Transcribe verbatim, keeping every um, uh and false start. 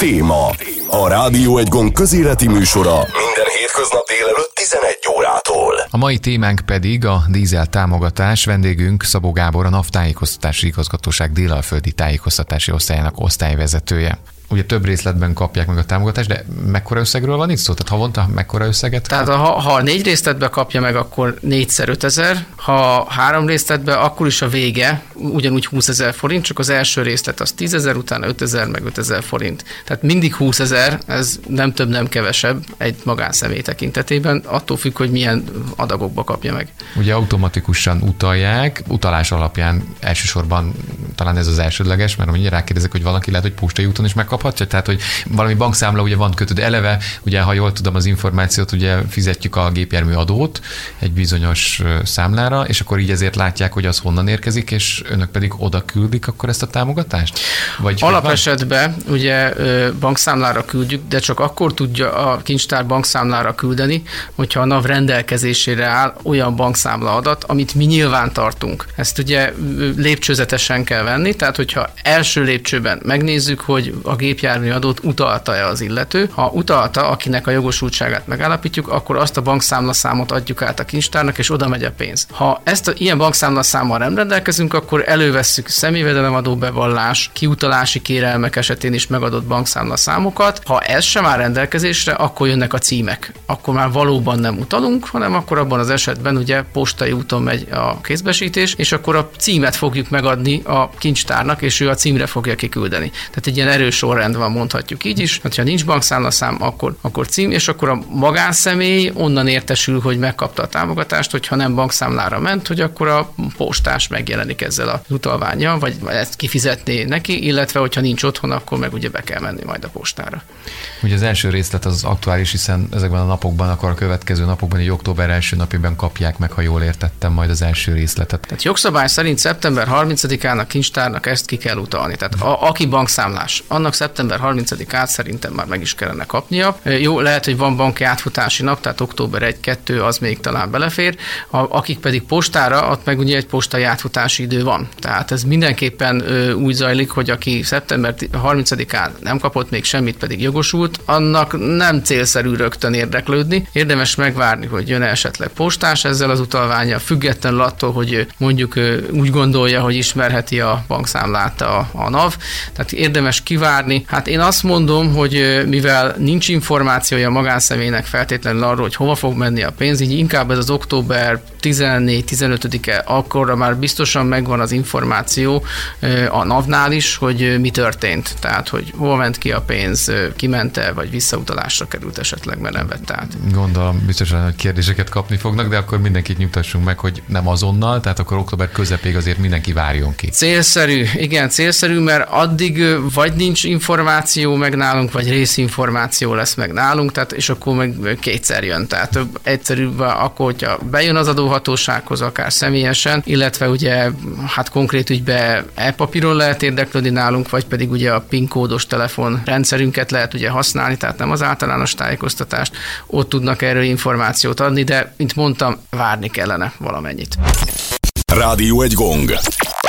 Téma. A Rádió Egy Gong közéleti műsora minden hétköznap délelőtt tizenegy órától. A mai témánk pedig a dízel támogatás. Vendégünk Szabó Gábor, a NAV Tájékoztatási Igazgatóság délalföldi tájékoztatási osztályának osztályvezetője. Ugye több részletben kapják meg a támogatást, de mekkora összegről van itt szó? Tehát havonta mekkora összeget? Tehát ha, ha négy részletben kapja meg, akkor négyszer ötezer, ha három részletben, akkor is a vége ugyanúgy húszezer forint, csak az első részlet az tízezer, utána ötezer, meg ötezer forint. Tehát mindig húszezer, ez nem több, nem kevesebb egy magánszemély tekintetében, attól függ, hogy milyen adagokba kapja meg. Ugye automatikusan utalják, utalás alapján elsősorban talán ez az elsődleges, mert ugye rákérdezek, hogy valaki lehet, hogy postai úton is megkap. Tehát, hogy valami bankszámla ugye van kötőd eleve, ugye, ha jól tudom az információt, ugye fizetjük a gépjármű adót egy bizonyos számlára, és akkor így ezért látják, hogy az honnan érkezik, és önök pedig oda küldik akkor ezt a támogatást? Vagy alapesetben ugye bankszámlára küldjük, de csak akkor tudja a kincstár bankszámlára küldeni, hogyha a NAV rendelkezésére áll olyan bankszámla adat, amit mi nyilván tartunk. Ezt ugye lépcsőzetesen kell venni, tehát hogyha első lépcsőben megnézzük, hogy a gépjármű adót utalta-e az illető. Ha utalta, akinek a jogosultságát megállapítjuk, akkor azt a bankszámlaszámot adjuk át a kincstárnak, és oda megy a pénz. Ha ezt a, ilyen bankszámlaszámmal nem rendelkezünk, akkor elővesszük személyvédelemadó bevallás, kiutalási kérelmek esetén is megadott bankszámlaszámokat. Ha ez sem áll rendelkezésre, akkor jönnek a címek. Akkor már valóban nem utalunk, hanem akkor abban az esetben ugye postai úton megy a kézbesítés, és akkor a címet fogjuk megadni a kincstárnak, és ő a címre fogja kiküldeni. Tehát egy ilyen erős sorrend van, mondhatjuk így is. Ha nincs bankszámlaszám, akkor, akkor cím, és akkor a magánszemély onnan értesül, hogy megkapta a támogatást, hogyha nem bankszámlára ment, hogy akkor a postás megjelenik ezzel az utalvánnyal, vagy ezt kifizetné neki, illetve hogyha nincs otthon, akkor meg ugye be kell menni majd a postára. Ugye az első részlet az aktuális, hiszen ezekben a napokban, akkor a következő napokban, egy október első napjában kapják meg, ha jól értettem, majd az első részletet. Tehát jogszabály szerint szeptember harmincadikán a kincstárnak ezt ki kell utalni. Tehát a, aki bankszámlás, annak szeptember harmincadikát szerintem már meg is kellene kapnia. Jó, lehet, hogy van banki átfutási nap, tehát október egy kettő az még talán belefér. A, akik pedig postára, ott meg ugye egy postai átfutási idő van. Tehát ez mindenképpen ö, úgy zajlik, hogy aki szeptember harmincadikán nem kapott még semmit, pedig jogosult, annak nem célszerű rögtön érdeklődni. Érdemes megvárni, hogy jön esetleg postás ezzel az utalvánnyal, függetlenül attól, hogy mondjuk ö, úgy gondolja, hogy ismerheti a bankszámlát a, a NAV. Tehát érdemes kivárni. Hát én azt mondom, hogy mivel nincs információja a magánszemélynek feltétlenül arról, hogy hova fog menni a pénz, így inkább ez az október tizennégy tizenötödike, akkorra már biztosan megvan az információ a NAV-nál is, hogy mi történt. Tehát, hogy hova ment ki a pénz, kimente, vagy visszautalásra került esetleg, mert nem vett át. Gondolom, biztosan, hogy kérdéseket kapni fognak, de akkor mindenkit nyugtassunk meg, hogy nem azonnal, tehát akkor október közepéig azért mindenki várjon ki. Célszerű, igen, célszerű, mert addig vagy nincs információ meg nálunk, vagy részinformáció lesz meg nálunk, tehát, és akkor meg kétszer jön. Tehát egyszerűbb akkor, hogyha bejön az adóhatósághoz, akár személyesen, illetve ugye hát konkrét ügybe e-papíron lehet érdeklődni nálunk, vagy pedig ugye a PIN kódos telefon rendszerünket lehet ugye használni, tehát nem az általános tájékoztatást, ott tudnak erről információt adni, de mint mondtam, várni kellene valamennyit. Rádió Egy Gong.